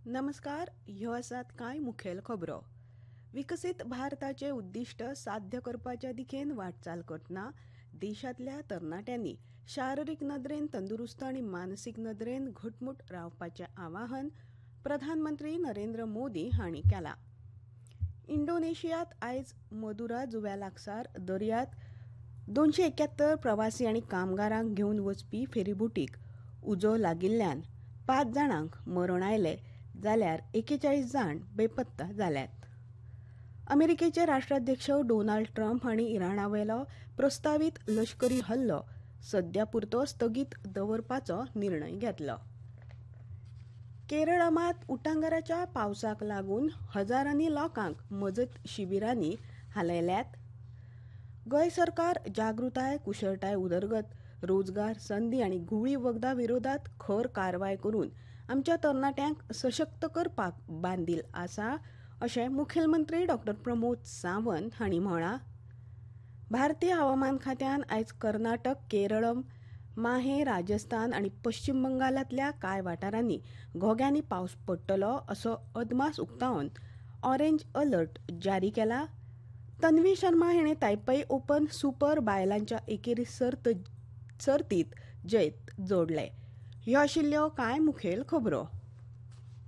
नमस्कार. ह्यो आसात कांय मुखेल खबरो. विकसीत भारताचे उद्दिष्ट साध्य करपाच्या दिकेन वाटचाल करतना देशांतल्या तरणाट्यांनी शारिरीक नदरेन तंदुरुस्त आनी मानसीक नदरेन घटमूट रावपाचें आवाहन प्रधानमंत्री नरेंद्र मोदी हांणी केलां. इंडोनेशियांत आयज मदुरा जुंव्या लागसार दर्यांत 271 प्रवासी आनी कामगारांक घेवन वचपी फेरीबोटीक उजो लागिल्ल्यान 5 जाणांक मरण आयलें जाल्यार 41 जाण बेपत्ता जाल्यात. अमेरिकेचे राष्ट्राध्यक्ष डोनाल्ड ट्रम्प हांणी इराणावेलो प्रस्तावीत लश्करी हल्लो सद्या पुरतो स्थगीत दवरपाचो निर्णय घेतलो. केरळांत उटंगराच्या पावसाक लागून हजारांनी लोकांक मजत शिबिरांनी हालयल्यात. गोंय सरकार जागृताय, कुशळटाय उदरगत, रोजगार संदी आनी घुवळी वखदां विरोधात खर कारवाय करून आमच्या तरणाट्यांक सशक्त करपाक बांदील आसा अशें मुखेलमंत्री डॉ. प्रमोद सावंत हांणी म्हळां. भारतीय हवामान खात्यान आयज कर्नाटक, केरळम, माहे, राजस्थान आनी पश्चिम बंगालांतल्या कांय वाठारांनी घोग्यांनी पावस पडटलो असो अदमास उक्तावन ऑरेंज अलर्ट जारी केला. तन्वी शर्मा हिणें तायपेय ओपन सुपर बायलांच्या एकेरी सर्तींत जैत जोडलें. ह्यो आशिल्ल्यो कांय मुखेल खबरो.